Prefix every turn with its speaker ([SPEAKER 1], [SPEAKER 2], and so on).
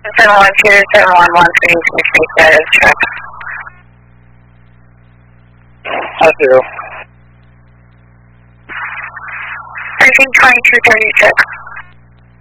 [SPEAKER 1] 712, 711, please, mistake that as check.
[SPEAKER 2] How's 0?
[SPEAKER 1] Briefing 2236.